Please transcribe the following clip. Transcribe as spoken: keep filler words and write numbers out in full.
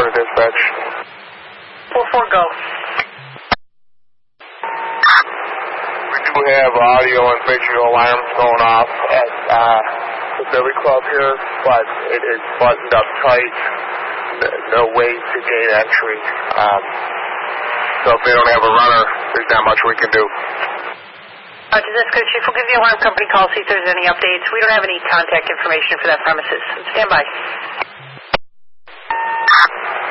four to dispatch. four four, go. We do have audio and visual alarms going off at uh, the Billy Club here, but it is buttoned up tight. No way to gain entry. Um, so if they don't have a runner, there's not much we can do. Roger, that's good. Chief, we'll give the alarm company call, see if there's any updates. We don't have any contact information for that premises. Stand by.